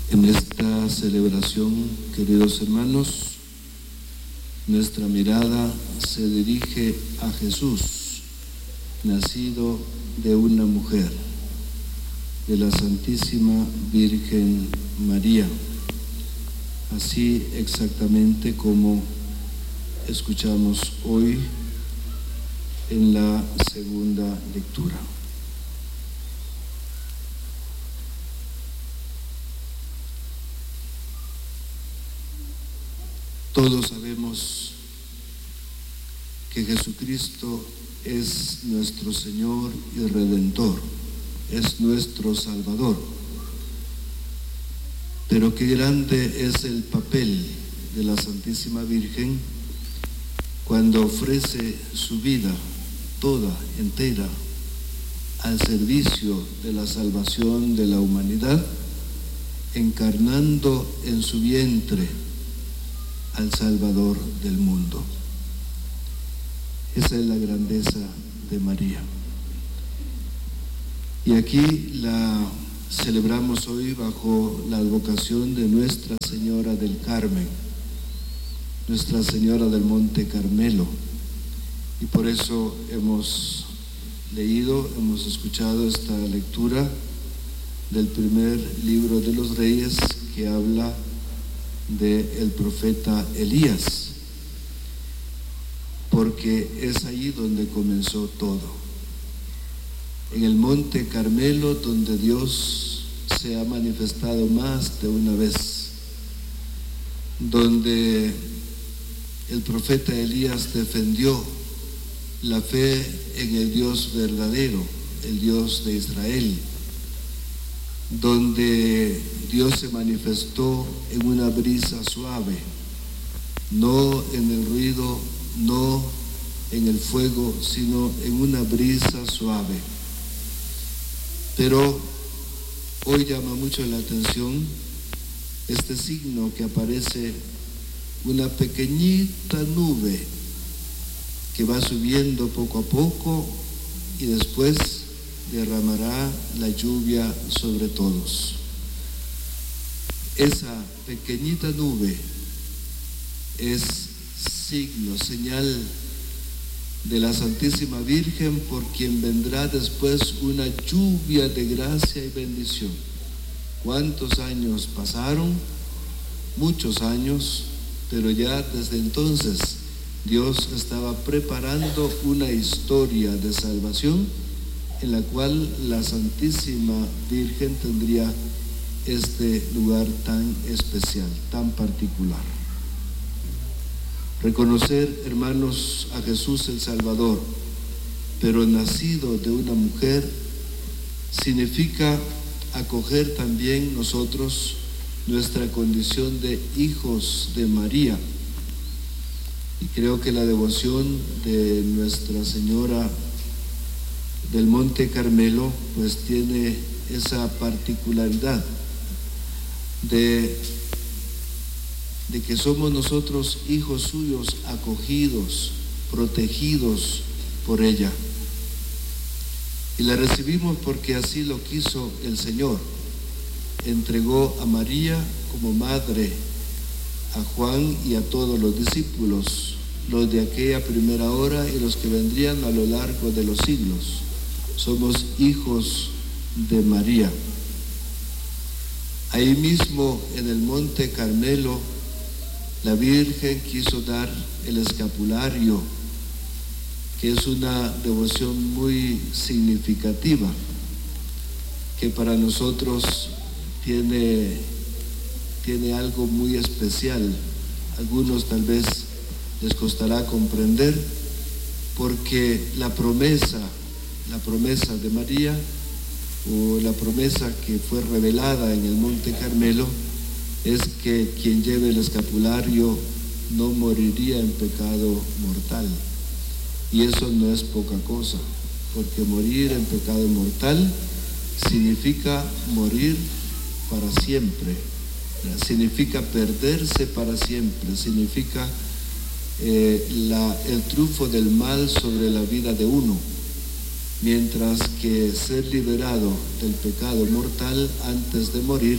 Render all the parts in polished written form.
En esta celebración, queridos hermanos, nuestra mirada se dirige a Jesús, nacido de una mujer, de la Santísima Virgen María, así exactamente como escuchamos hoy en la segunda lectura. Todos sabemos que Jesucristo es nuestro Señor y Redentor, es nuestro Salvador. Pero qué grande es el papel de la Santísima Virgen cuando ofrece su vida toda, entera, al servicio de la salvación de la humanidad, encarnando en su vientre al Salvador del mundo. Esa es la grandeza de María. Y aquí la celebramos hoy bajo la advocación de Nuestra Señora del Carmen, Nuestra Señora del Monte Carmelo. Y por eso hemos leído, hemos escuchado esta lectura del primer libro de los Reyes que habla del profeta Elías, porque es allí donde comenzó todo, en el Monte Carmelo, donde Dios se ha manifestado más de una vez, donde el profeta Elías defendió la fe en el Dios verdadero, el Dios de Israel, donde Dios se manifestó en una brisa suave, no en el ruido, no en el fuego, sino en una brisa suave. Pero hoy llama mucho la atención este signo que aparece, una pequeñita nube que va subiendo poco a poco y después derramará la lluvia sobre todos. Esa pequeñita nube es signo, señal de la Santísima Virgen, por quien vendrá después una lluvia de gracia y bendición. ¿Cuántos años pasaron? Muchos años, pero ya desde entonces Dios estaba preparando una historia de salvación en la cual la Santísima Virgen tendría este lugar tan especial, tan particular. Reconocer, hermanos, a Jesús el Salvador, pero nacido de una mujer, significa acoger también nosotros nuestra condición de hijos de María. Y creo que la devoción de Nuestra Señora del Monte Carmelo pues tiene esa particularidad de que somos nosotros hijos suyos, acogidos, protegidos por ella. Y la recibimos porque así lo quiso el Señor. Entregó a María como madre a Juan y a todos los discípulos, los de aquella primera hora y los que vendrían a lo largo de los siglos. Somos hijos de María. Ahí mismo en el Monte Carmelo, la Virgen quiso dar el escapulario, que es una devoción muy significativa, que para nosotros tiene algo muy especial. Algunos tal vez les costará comprender, porque la promesa de María, o la promesa que fue revelada en el Monte Carmelo, es que quien lleve el escapulario no moriría en pecado mortal. Y eso no es poca cosa, porque morir en pecado mortal significa morir para siempre, significa perderse para siempre, significa el triunfo del mal sobre la vida de uno, mientras que ser liberado del pecado mortal antes de morir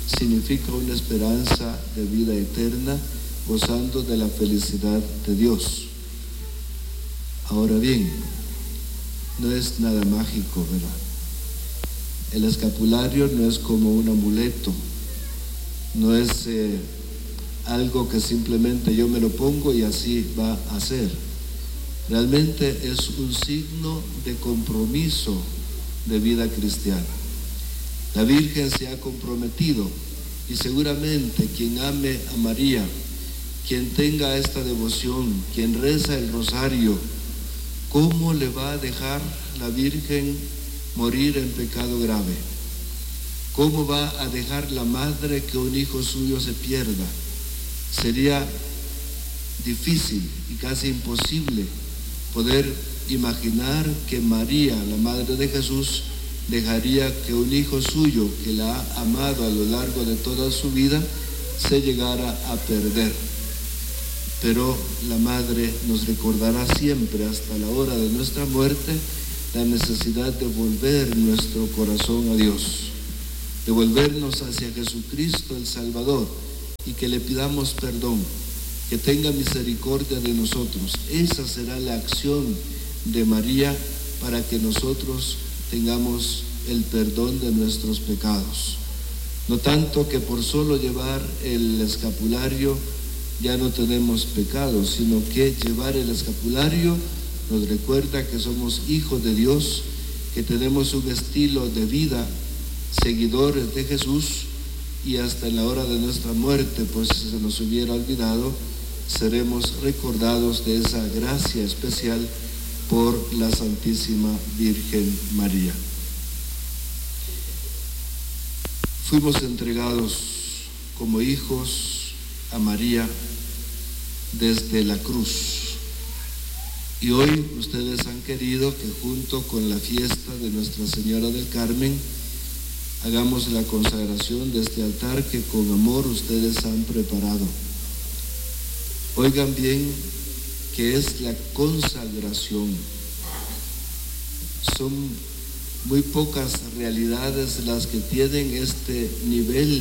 significa una esperanza de vida eterna, gozando de la felicidad de Dios. Ahora bien, no es nada mágico, ¿verdad? El escapulario no es como un amuleto, no es algo que simplemente yo me lo pongo y así va a ser. Realmente es un signo de compromiso de vida cristiana. La Virgen se ha comprometido y seguramente quien ame a María, quien tenga esta devoción, quien reza el rosario, ¿cómo le va a dejar la Virgen morir en pecado grave? ¿Cómo va a dejar la madre que un hijo suyo se pierda? Sería difícil y casi imposible poder imaginar que María, la madre de Jesús, dejaría que un hijo suyo que la ha amado a lo largo de toda su vida se llegara a perder. Pero la madre nos recordará siempre hasta la hora de nuestra muerte la necesidad de volver nuestro corazón a Dios, de volvernos hacia Jesucristo el Salvador y que le pidamos perdón, que tenga misericordia de nosotros. Esa será la acción de María para que nosotros tengamos el perdón de nuestros pecados. No tanto que por solo llevar el escapulario ya no tenemos pecados, sino que llevar el escapulario nos recuerda que somos hijos de Dios, que tenemos un estilo de vida, seguidores de Jesús, y hasta en la hora de nuestra muerte, pues si se nos hubiera olvidado, seremos recordados de esa gracia especial por la Santísima Virgen María. Fuimos entregados como hijos a María desde la cruz. Y hoy ustedes han querido que junto con la fiesta de Nuestra Señora del Carmen hagamos la consagración de este altar que con amor ustedes han preparado. Oigan bien que es la consagración. Son muy pocas realidades las que tienen este nivel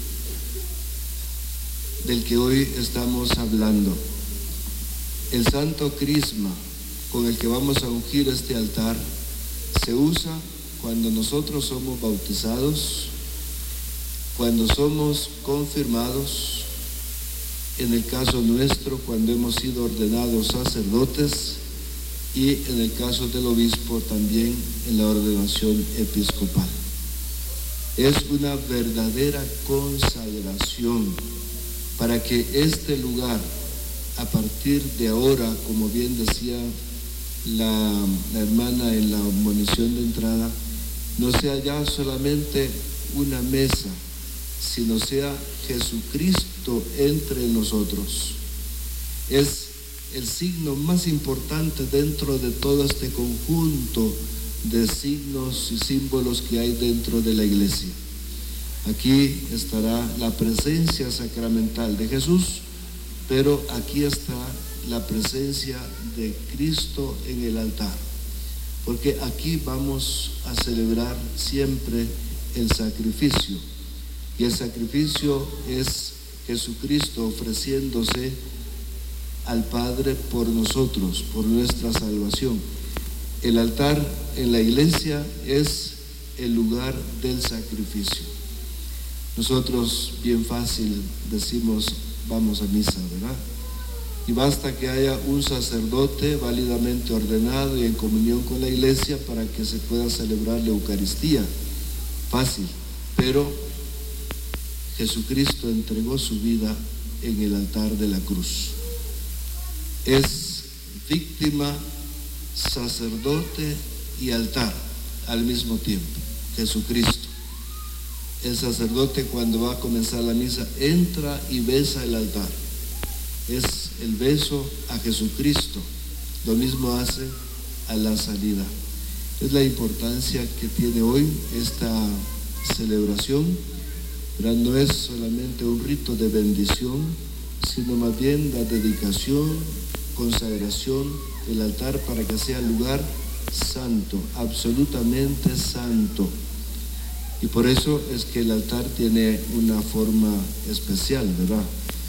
del que hoy estamos hablando. El santo crisma con el que vamos a ungir este altar se usa cuando nosotros somos bautizados, cuando somos confirmados, en el caso nuestro cuando hemos sido ordenados sacerdotes y en el caso del obispo también en la ordenación episcopal. Es una verdadera consagración para que este lugar, a partir de ahora, como bien decía la hermana en la admonición de entrada, no sea ya solamente una mesa, sino sea Jesucristo entre nosotros. Es el signo más importante dentro de todo este conjunto de signos y símbolos que hay dentro de la iglesia. Aquí estará la presencia sacramental de Jesús, pero aquí está la presencia de Cristo en el altar, porque aquí vamos a celebrar siempre el sacrificio, y el sacrificio es Jesucristo ofreciéndose al Padre por nosotros, por nuestra salvación. El altar en la iglesia es el lugar del sacrificio. Nosotros bien fácil decimos vamos a misa, ¿verdad? Y basta que haya un sacerdote válidamente ordenado y en comunión con la iglesia para que se pueda celebrar la Eucaristía. Fácil, pero Jesucristo entregó su vida en el altar de la cruz. Es víctima, sacerdote y altar al mismo tiempo, Jesucristo. El sacerdote cuando va a comenzar la misa entra y besa el altar. Es el beso a Jesucristo. Lo mismo hace a la salida. Es la importancia que tiene hoy esta celebración, pero no es solamente un rito de bendición, sino más bien la dedicación, consagración del altar para que sea lugar santo, absolutamente santo. Y por eso es que el altar tiene una forma especial, ¿verdad?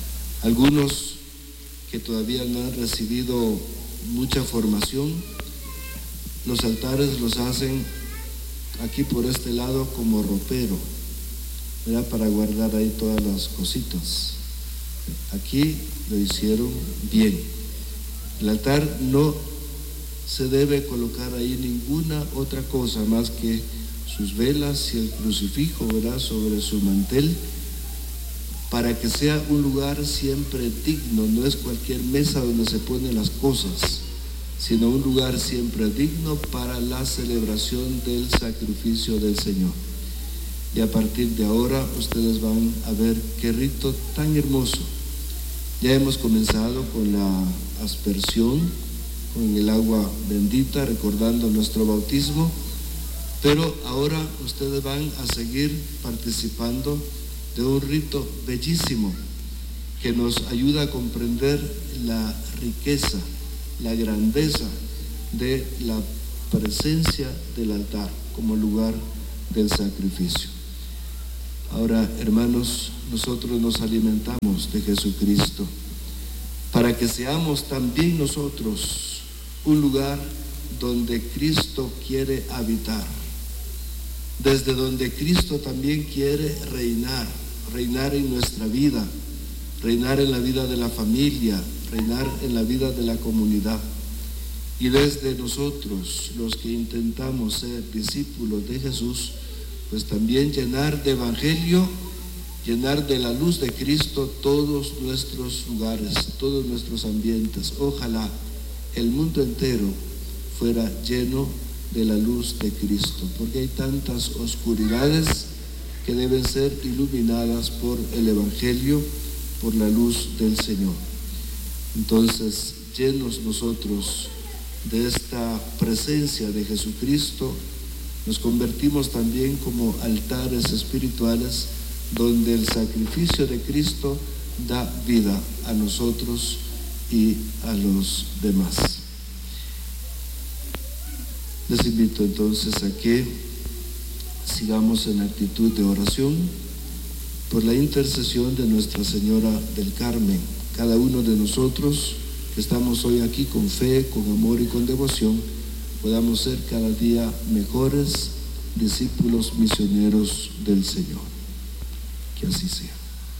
Algunos que todavía no han recibido mucha formación, los altares los hacen aquí por este lado como ropero, ¿verdad? Para guardar ahí todas las cositas. Aquí lo hicieron bien. El altar no se debe colocar ahí ninguna otra cosa más que sus velas y el crucifijo, ¿verdad?, sobre su mantel, para que sea un lugar siempre digno. No es cualquier mesa donde se ponen las cosas, sino un lugar siempre digno para la celebración del sacrificio del Señor. Y a partir de ahora ustedes van a ver qué rito tan hermoso. Ya hemos comenzado con la aspersión, con el agua bendita, recordando nuestro bautismo, pero ahora ustedes van a seguir participando de un rito bellísimo que nos ayuda a comprender la riqueza, la grandeza de la presencia del altar como lugar del sacrificio. Ahora, hermanos, nosotros nos alimentamos de Jesucristo para que seamos también nosotros un lugar donde Cristo quiere habitar, desde donde Cristo también quiere reinar en nuestra vida, reinar en la vida de la familia, reinar en la vida de la comunidad. Y desde nosotros, los que intentamos ser discípulos de Jesús, pues también llenar de evangelio, llenar de la luz de Cristo todos nuestros lugares, todos nuestros ambientes. Ojalá el mundo entero fuera lleno de la luz de Cristo, porque hay tantas oscuridades que deben ser iluminadas por el evangelio, por la luz del Señor. Entonces, llenos nosotros de esta presencia de Jesucristo, nos convertimos también como altares espirituales donde el sacrificio de Cristo da vida a nosotros y a los demás. Les invito entonces a que sigamos en actitud de oración por la intercesión de Nuestra Señora del Carmen. Cada uno de nosotros que estamos hoy aquí con fe, con amor y con devoción, podamos ser cada día mejores discípulos misioneros del Señor. Que así sea.